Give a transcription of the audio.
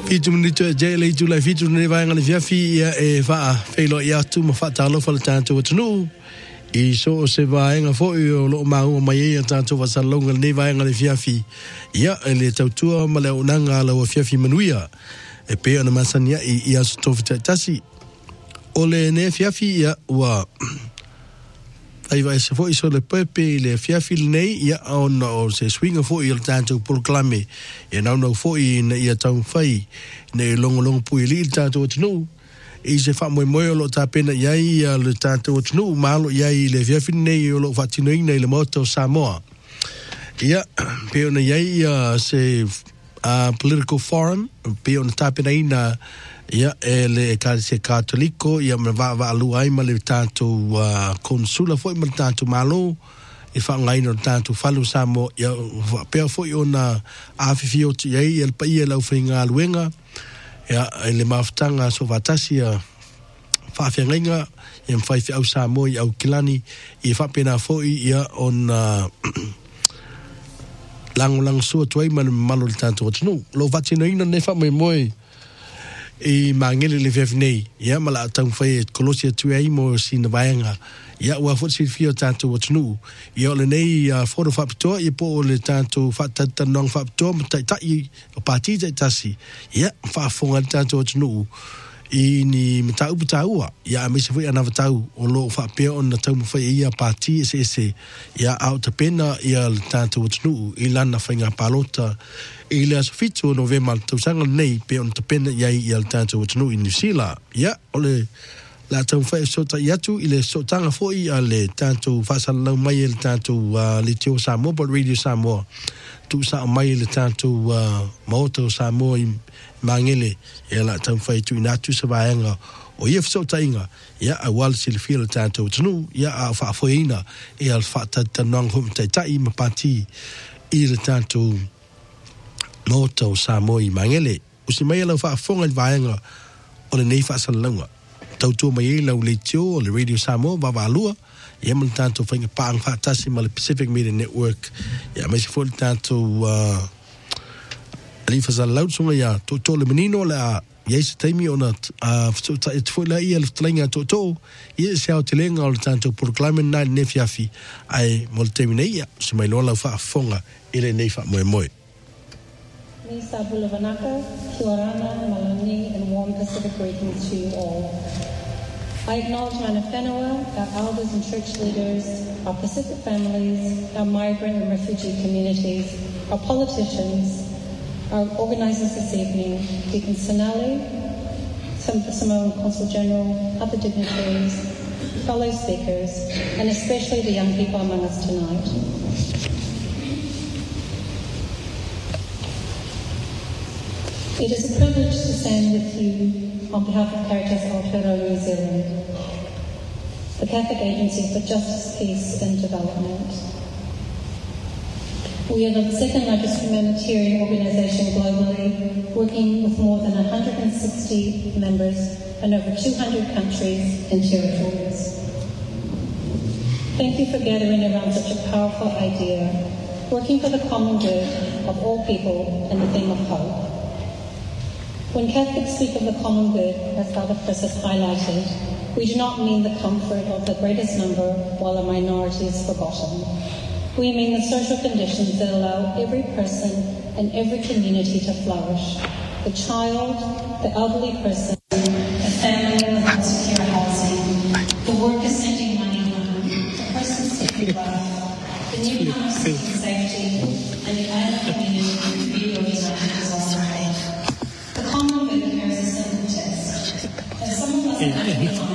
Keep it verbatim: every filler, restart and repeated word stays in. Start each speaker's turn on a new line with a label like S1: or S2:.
S1: Fitu minito e jay le tu la fitu ne vai ngani fia fi ia e fa feilo ia tu ma fa talo fa tanto tunu i so se vai nga fo i lo ma o mai ia tanto va salonga ne vai ngani fia fi ia le tautu ma le unanga la fia fi manuia e pe ona masania i ia sto tasi ole ne fia fi ia wa ai vai se fo i so le pepe le fia fi nei ia on o se swinga fo i tanto proclame e na no fo i na ia tau fai ne longo longo pui li tanto tunu e se fa mo mo lo ta pena ia ia le tanto tunu malo ia i le fia fi nei lo fa tinu nei le moto Samoa ia pe ona ia ia se a political forum pe ona ta pena ina ia e le kalise katoliko ia me va va lu ai ma le tanto uh, consula foi ma tanto malo e fa ngai no tanto falu samo ia pe foi ona afifio ti ai el pai e la finga luenga ia le maftanga so vatasia fa fenga em fai fi au samo ia au kilani e fa pena foi ia on lang lang so toi ma malo tanto no lo vatina ina ne fa me moi e mangele le vefnei ia mala tau fai Colosia tu ai mo sina vaenga ia wa fo si fio tanto watnu ia le nei fo fa pto ia po le tanto fa tata non fa pto tai tai o parti tai tasi ia fa fonga tanto watnu i ni mta uptaua ia me se foi ana tau o lo fa pe on na tau fai ia parti se se ia out pena ia tanto watnu i lana fainga palota i le asofito novema tau sanga nei pe on tapena ia ia tanto watnu i New Zealand ia ole la tau fai sota iatu i le sotanga foi a le tanto fasalau mai le tanto uh, le tio Samoa but radio Samoa tu sa mai le tanto uh, moto Samoa i mangele ia la tau fai tu inatu sa vaenga o ia sota inga ia a wal sil feel tanto tunu ia a fa foina ia al fa tatanong hum tai tai mapati i le tanto moto Samoa i mangele usi mai la fa fonga vaenga o le nei fasalau tau tu mai la le tio le radio Samoa va valua ia man tanto fainga pang fa tasi ma le Pacific Media Network ia mai se fo tanto uh, ali fa sa lau sunga ia to to le menino la ia se taimi ona a so ta it fo la ia le tlinga to to ia se au telenga o tanto proclaiming night nefiafi ai mo termina ia se mai lo la fa fonga ile nei fa moi moi
S2: Ni sabula vanaka kiorana malani and warm Pacific greetings to you all. I acknowledge Mana Whenua, our elders and church leaders, our Pacific families, our migrant and refugee communities, our politicians, our organisers this evening, Deacon Sinelli, Samoan Consul General, other dignitaries, fellow speakers, and especially the young people among us tonight. It is a privilege to stand with you on behalf of Caritas Aotearoa New Zealand, the Catholic Agency for Justice, Peace and Development. We are the second largest humanitarian organisation globally, working with more than one hundred sixty members in over two hundred countries and territories. Thank you for gathering around such a powerful idea, working for the common good of all people in the theme of hope. When Catholics speak of the common good, as Father Chris has highlighted, we do not mean the comfort of the greatest number while the minority is forgotten. We mean the social conditions that allow every person and every community to flourish. The child, the elderly person, the family without secure housing, the worker sending money home, the person seeking love, the newcomer seeking safety, and the other community reorganizing desire. The common good carries a simple test. As some of us have